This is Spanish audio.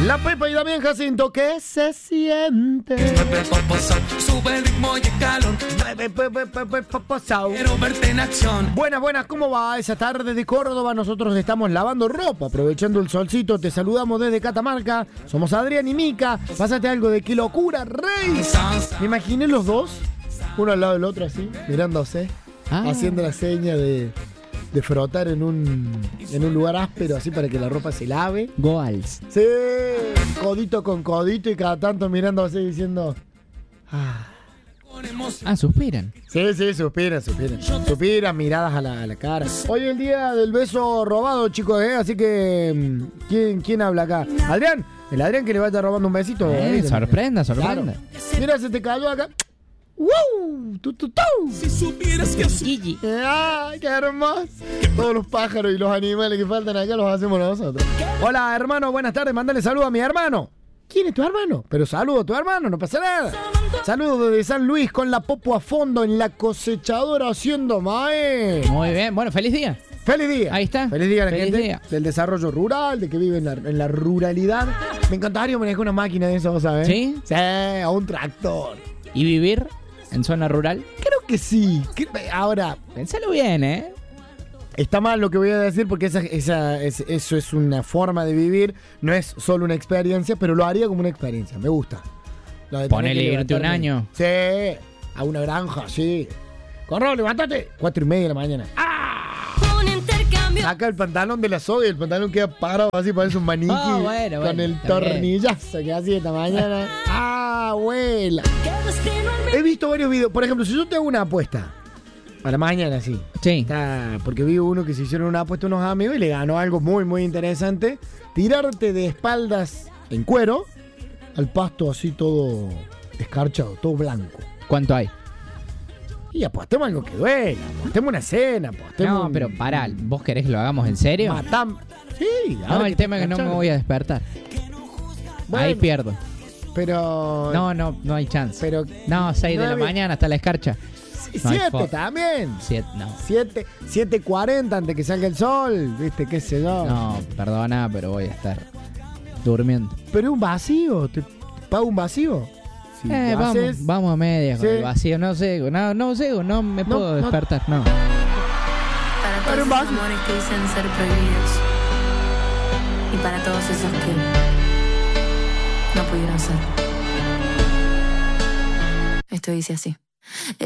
La Pepa y Damián Jacinto, ¿qué se siente? Sube el ritmo y el calor. Quiero verte en acción. Buenas, ¿cómo va esa tarde de Córdoba? Nosotros estamos lavando ropa, aprovechando el solcito. Te saludamos desde Catamarca. Somos Adrián y Mica. Pásate algo de qué locura, rey. Me imaginé los dos, uno al lado del otro así, mirándose, haciendo la seña de frotar en un lugar áspero así para que la ropa se lave. Goals. Sí, codito con codito y cada tanto mirándose diciendo... suspiran. Sí, suspiran. Suspiran, miradas a la cara. Hoy es el día del beso robado, chicos, así que... ¿Quién habla acá? ¿Adrián? El Adrián que le vaya robando un besito. Sorprenda. Claro. Mira, se te cayó acá. ¡Wow! ¡Tu! Si supieras que Gigi. ¡Ay, qué hermoso! Todos los pájaros y los animales que faltan acá los hacemos nosotros. Hola, hermano, buenas tardes. Mándale saludo a mi hermano. ¿Quién es tu hermano? Pero saludo a tu hermano, no pasa nada. Saludos desde San Luis con la popo a fondo en la cosechadora haciendo maíz. Muy bien, bueno, feliz día. ¡Feliz día! Ahí está. Feliz día a la Feliz gente día. del desarrollo rural, de que vive en la ruralidad. Me encantaría manejar una máquina de eso, ¿sabes? ¿Sí? Sí, a un tractor. ¿Y vivir en zona rural? Creo que sí. Ahora, Pensalo bien, ¿eh? está mal lo que voy a decir porque eso es una forma de vivir, no es solo una experiencia, pero lo haría como una experiencia, me gusta. Ponele irte un año. Sí, a una granja, sí. Corro, levántate. 4:30 de la mañana. Un intercambio. Saca el pantalón de la soga y el pantalón queda parado así, parece un maniquí. Bueno, con el está tornillazo que hacía esta mañana. Abuela. He visto varios videos. Por ejemplo, si yo te hago una apuesta a la mañana, sí. Sí. Porque vi uno que se hicieron una apuesta a unos amigos y le ganó algo muy, muy interesante. Tirarte de espaldas en cuero al pasto así todo escarchado, todo blanco. ¿Cuánto hay? Y apostemos algo que duela, apostemos una cena, apostemos... No, pero pará, ¿vos querés que lo hagamos en serio? Sí, No, el tema es que no me voy a despertar. Bueno, Ahí pierdo. Pero... No hay chance. Pero... No, 6 de la 9. mañana hasta la escarcha. No hay 7 forma. también. 7:40 antes que salga el sol, viste, qué sé yo. No, perdona, pero voy a estar durmiendo. Pero un vacío, ¿te pago un vacío? Si lo haces- vamos a medias con Sí. el vacío. No sé, no me puedo no. despertar, no. Para Pero todos más. esos amores que dicen ser prohibidos. Y para todos esos que no pudieron ser. Esto dice así.